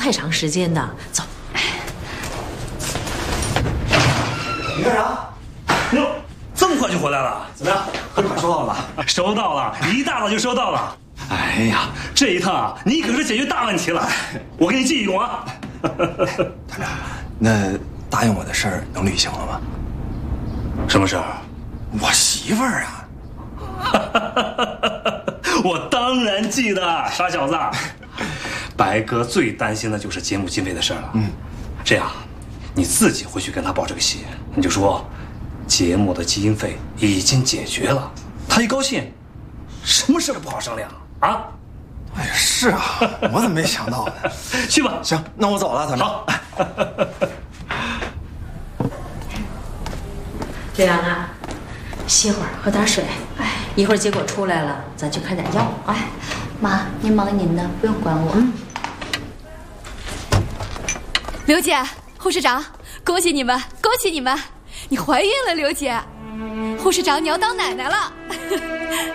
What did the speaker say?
太长时间的。走。 你干啥？ 哟，这么快就回来了？ 怎么样？汇款收到了吧？ 收到了，一大早就收到了。 哎呀， 这一趟啊，你可是解决大问题了，我给你记一功啊。 团长，那答应我的事儿能履行了吗？ 什么事儿？ 我媳妇儿啊。 我当然记得，傻小子。白哥最担心的就是节目经费的事了。这样，你自己回去跟他报这个喜，你就说，节目的经费已经解决了。他一高兴，什么事都不好商量啊。 哎，是啊，我怎么没想到呢？ 去吧。 行，那我走了，团长。 好。 这样啊，歇会儿，喝点水。哎，一会儿结果出来了，咱去开点药。哎， 妈，您忙您的，不用管我。 刘姐，护士长，恭喜你们，恭喜你们，你怀孕了，刘姐。护士长，你要当奶奶了。